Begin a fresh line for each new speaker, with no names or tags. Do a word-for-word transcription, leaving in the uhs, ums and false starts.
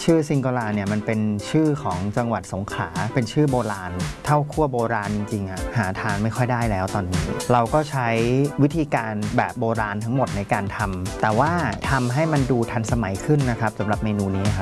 ชื่อซิงโกลาเนี่ยมันเป็นชื่อของจังหวัดสงขลาเป็นชื่อโบราณเท่าคั่วโบราณจริงๆอะหาทานไม่ค่อยได้แล้วตอนนี้เราก็ใช้วิธีการแบบโบราณทั้งหมดในการทำแต่ว่าทำให้มันดูทันสมัยขึ้นนะครับสำหรับเมนูนี้ครับ